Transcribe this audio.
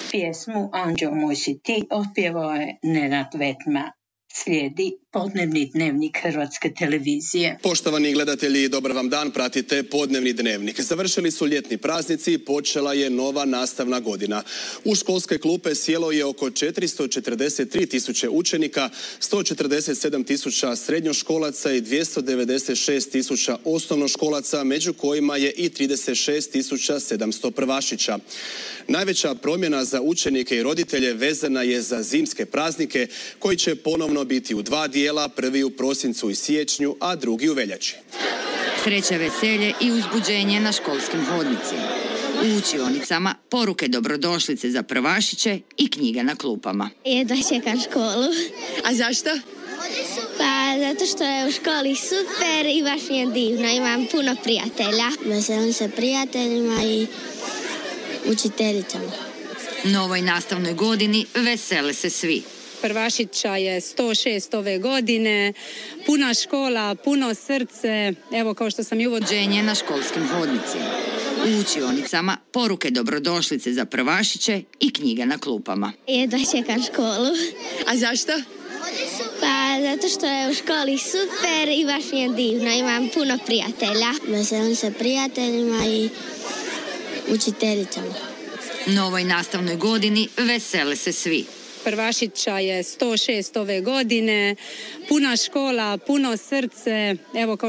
Pjesmu Anđeo moj si ti otpjevao je Nenad Vetma. Slijedi podnevni dnevnik Hrvatske televizije. Poštovani gledatelji, dobar vam dan, pratite podnevni dnevnik. Završili su ljetni praznici, počela je nova nastavna godina. U školske klupe sjelo je oko 443 tisuće učenika, 147 tisuća srednjoškolaca i 296 tisuća osnovnoškolaca, među kojima je i 36 tisuća 700 prvašića. Najveća promjena za učenike i roditelje vezana je za zimske praznike, koji će ponovno biti u dva dijela, prvi u prosincu i siječnju, a drugi u veljači. Sreće, veselje i uzbuđenje na školskim hodnicima. U učionicama poruke dobrodošlice za prvašiće i knjige na klupama. Jedva čekam školu. A zašto? Pa zato što je u školi super i baš mi je divno, imam puno prijatelja. Veselim se prijateljima i učiteljicama. Novoj nastavnoj godini vesele se svi. Prvašića je 106 ove godine, puna škola, puno srce, evo kao što sam i uvođenje na školskim hodnicima. U učionicama poruke dobrodošlice za prvašiće i knjige na klupama. Jedva čekam školu. A zašto? Pa zato što je u školi super i baš mi je divno, imam puno prijatelja. Veselim se prijateljima i učiteljicama. Novoj nastavnoj godini vesele se svi. Prvašića je 106 ove godine, puna škola, puno srce, evo kao